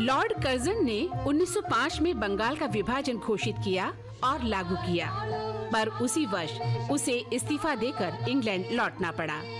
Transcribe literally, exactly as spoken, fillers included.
Lord Curzon ने उन्नीस सौ पाँच में बंगाल का विभाजन घोषित किया और लागू किया, पर उसी वर्ष उसे इस्तीफा देकर इंग्लैंड लौटना पड़ा।